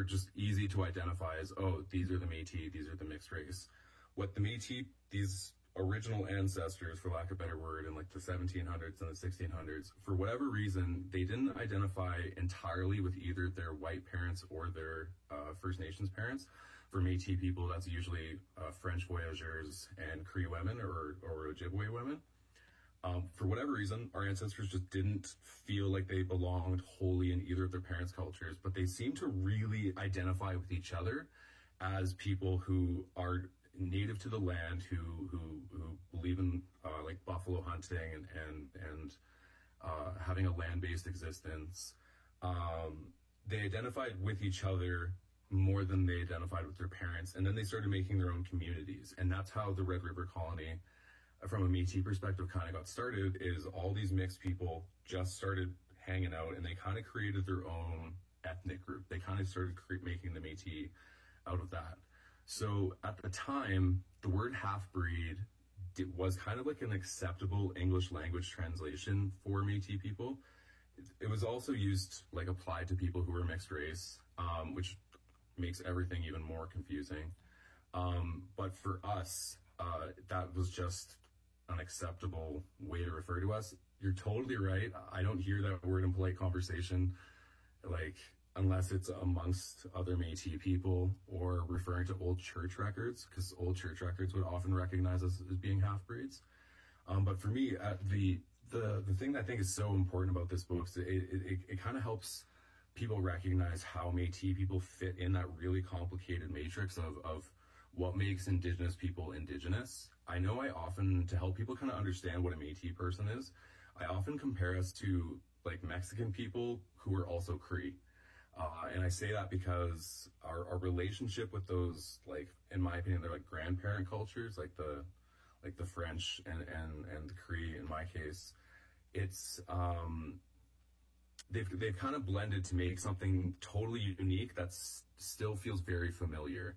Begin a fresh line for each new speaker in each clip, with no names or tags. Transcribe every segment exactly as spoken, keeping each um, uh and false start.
were just easy to identify as, oh, these are the Métis, these are the mixed race. What the Métis, these original ancestors, for lack of a better word, in like the seventeen hundreds and the sixteen hundreds, for whatever reason, they didn't identify entirely with either their white parents or their uh, First Nations parents. For Métis people, that's usually uh, French voyageurs and Cree women or, or Ojibwe women. Um, for whatever reason, our ancestors just didn't feel like they belonged wholly in either of their parents' cultures, but they seem to really identify with each other as people who are native to the land, who who, who believe in uh, like buffalo hunting and and and uh, having a land-based existence. Um, they identified with each other more than they identified with their parents, and then they started making their own communities, and that's how the Red River Colony, from a Métis perspective, kind of got started. Is all these mixed people just started hanging out, and they kind of created their own ethnic group. They kind of started cre- making the Métis out of that. So at the time, the word half-breed was kind of like an acceptable English language translation for Métis people. It was also used, like, applied to people who were mixed race, um, which makes everything even more confusing. Um, but for us, uh, that was just an acceptable way to refer to us. You're totally right. I don't hear that word in polite conversation, like, unless it's amongst other Métis people or referring to old church records, because old church records would often recognize us as being half-breeds. Um, but for me, uh, the the the thing that I think is so important about this book is it, it, it, it kind of helps people recognize how Métis people fit in that really complicated matrix of, of what makes Indigenous people Indigenous. I know I often, to help people kind of understand what a Métis person is, I often compare us to, like, Mexican people who are also Cree. Uh, and I say that because our, our relationship with those, like, in my opinion, they're like grandparent cultures, like the like the French and, and, and the Cree, in my case, it's, um, they've, they've kind of blended to make something totally unique that still feels very familiar.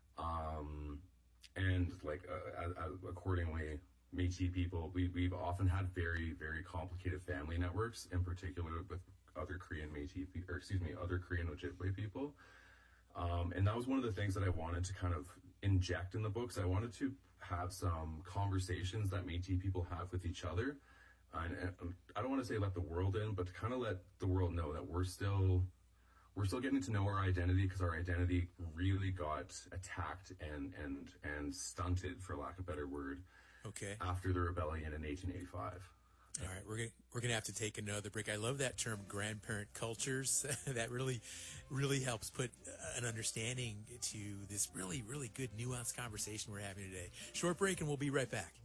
Um, and, like, uh, uh, accordingly, Métis people, we, we've often had very, very complicated family networks, in particular with other Korean Métis, or excuse me, other Korean Ojibwe people. Um, and that was one of the things that I wanted to kind of inject in the books. I wanted to have some conversations that Métis people have with each other. And, and I don't want to say let the world in, but to kind of let the world know that we're still, we're still getting to know our identity, because our identity really got attacked and, and, and stunted, for lack of a better word,
okay,
after the rebellion in eighteen eighty-five.
All right, we're gonna we're gonna have to take another break. I love that term, grandparent cultures. That really, really helps put an understanding to this really, really good nuanced conversation we're having today. Short break, and we'll be right back.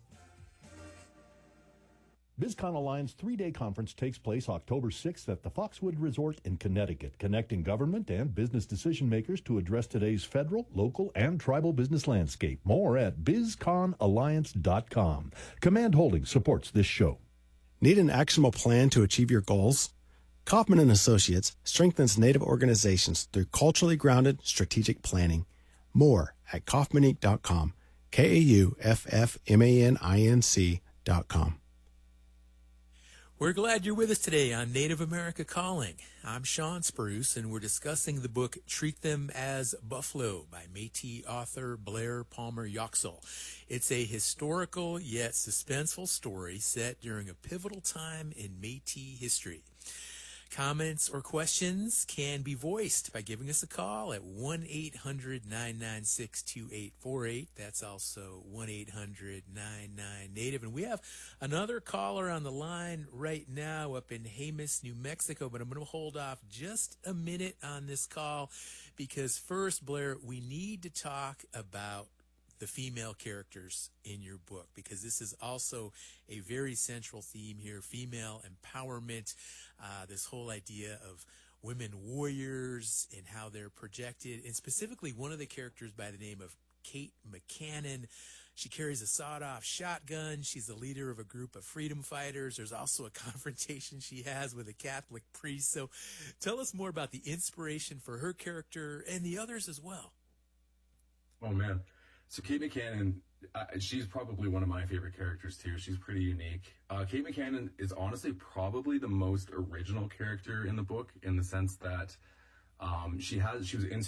BizCon Alliance three-day conference takes place October sixth at the Foxwood Resort in Connecticut, connecting government and business decision makers to address today's federal, local, and tribal business landscape. More at biz con alliance dot com. Command Holdings supports this show.
Need an actionable plan to achieve your goals? Kaufman and Associates strengthens Native organizations through culturally grounded strategic planning. More at kaufman inc dot com. K A U F F M A N I N C dot com.
We're glad you're with us today on Native America Calling. I'm Sean Spruce, and we're discussing the book Treat Them as Buffalo by Métis author Blair Palmer Yoxall. It's a historical yet suspenseful story set during a pivotal time in Métis history. Comments or questions can be voiced by giving us a call at one eight hundred nine nine six two eight four eight. That's also one eight hundred nine nine Native. And we have another caller on the line right now up in Jemez, New Mexico, but I'm going to hold off just a minute on this call because first, Blair, we need to talk about the female characters in your book, because this is also a very central theme here, female empowerment, uh, this whole idea of women warriors and how they're projected, and specifically one of the characters by the name of Kate McCannon. She carries a sawed-off shotgun. She's the leader of a group of freedom fighters. There's also a confrontation she has with a Catholic priest. So tell us more about the inspiration for her character and the others as well.
Oh, man. So Kate McCannon, uh, she's probably one of my favorite characters too. She's pretty unique. Uh, Kate McCannon is honestly probably the most original character in the book, in the sense that um, she has she was